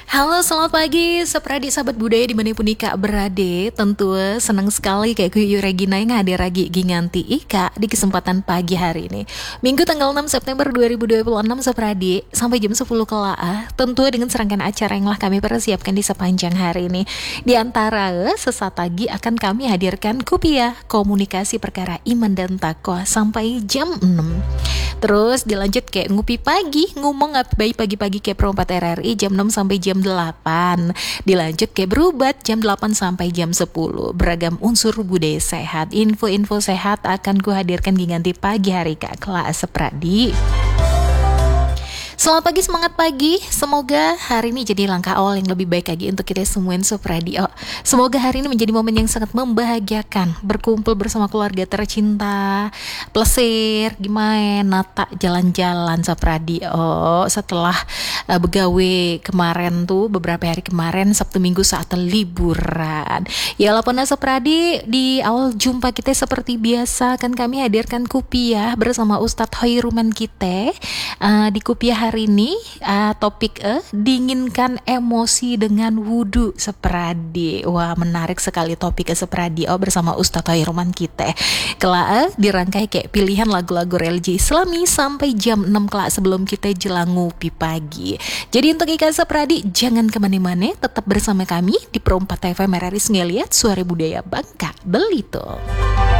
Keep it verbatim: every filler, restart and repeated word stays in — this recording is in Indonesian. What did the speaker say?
Halo, selamat pagi, sepradi sahabat budaya dimanapun Ika berade. Tentu senang sekali kayak Kuyu Regina yang hadir lagi ginganti Ika di kesempatan pagi hari ini. Minggu tanggal enam September dua ribu dua puluh enam sepradi sampai jam sepuluh kelaa. Tentu dengan serangkaian acara yang telah kami persiapkan di sepanjang hari ini. Di antara sesaat lagi akan kami hadirkan Kupiah Komunikasi Perkara Iman dan Takwa sampai jam enam. Terus dilanjut kayak ngupi pagi, ngomong apa baik pagi-pagi kayak perempat R R I jam enam sampai jam delapan. Dilanjut kayak berubat jam delapan sampai jam sepuluh. Beragam unsur budaya sehat, info-info sehat akan kuhadirkan ganti pagi hari Kak kelas sepradi. Selamat pagi, semangat pagi. Semoga hari ini jadi langkah awal yang lebih baik lagi untuk kita semua Supradio. Semoga hari ini menjadi momen yang sangat membahagiakan, berkumpul bersama keluarga tercinta, plesir, gimana, nata, jalan-jalan Supradio. Setelah uh, begawe kemarin tuh, beberapa hari kemarin, Sabtu Minggu saat liburan. Ya walaupun Supradi di awal jumpa kita seperti biasa, kan kami hadirkan Kupiah bersama Ustadz Hoiruman kita uh, di Kupiah hari ini uh, topik eh dinginkan emosi dengan wudhu sepradi. Wah, menarik sekali topik sepradi oh bersama Ustadz Hoiruman kita. Kelak eh, dirangkai kayak pilihan lagu-lagu religi Islami sampai jam enam kelak sebelum kita jelang ngopi pagi. Jadi untuk Ika Sepradi jangan kemana-mana, tetap bersama kami di Pro empat T V M R R I Ngeliat Suara Budaya Bangka Belitung.